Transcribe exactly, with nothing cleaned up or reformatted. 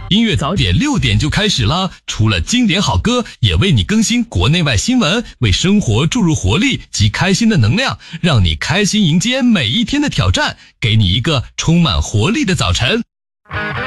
音乐早点六点就开始啦，除了经典好歌，也为你更新国内外新闻，为生活注入活力及开心的能量，让你开心迎接每一天的挑战，给你一个充满活力的早晨。